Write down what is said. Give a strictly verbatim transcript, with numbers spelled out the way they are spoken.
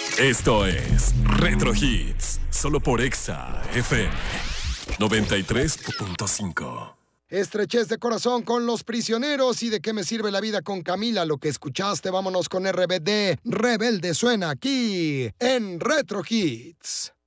Esto es Retro Hits, solo por Exa F M noventa y tres punto cinco. Estrechez de corazón con Los Prisioneros y De qué me sirve la vida con Camila. Lo que escuchaste, vámonos con R B D. Rebelde suena aquí en Retro Hits.